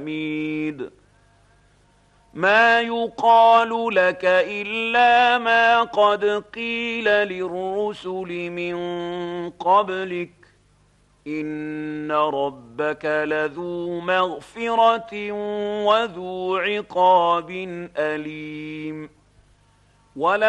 حميد. ما يقال لك إلا ما قد قيل للرسل من قبلك إن ربك لذو مغفرة وذو عقاب أليم.